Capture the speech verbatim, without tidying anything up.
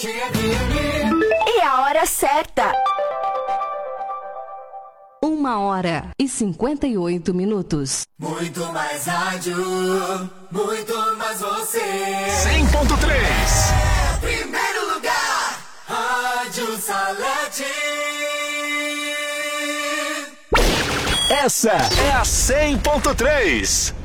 E a hora certa. Uma hora e cinquenta e oito minutos. Muito mais rádio, muito mais você. cem ponto três. É primeiro lugar, Rádio Salete. Essa é a cem ponto três.